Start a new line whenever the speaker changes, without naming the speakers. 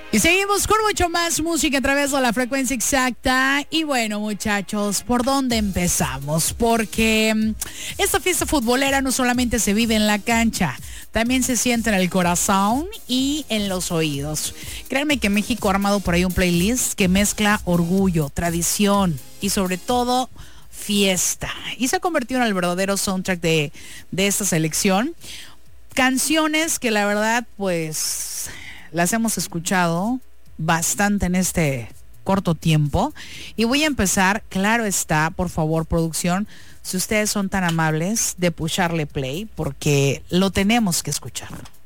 Y seguimos con mucho más música a través de la frecuencia exacta. Y bueno, muchachos, ¿por dónde empezamos? Porque esta fiesta futbolera no solamente se vive en la cancha, también se siente en el corazón y en los oídos. Créanme que México ha armado por ahí un playlist que mezcla orgullo, tradición y sobre todo fiesta. Y se ha convertido en el verdadero soundtrack de esta selección. Canciones que la verdad, pues, las hemos escuchado bastante en este corto tiempo. Y voy a empezar, claro está, por favor, producción, si ustedes son tan amables de pusharle play, porque lo tenemos que escuchar.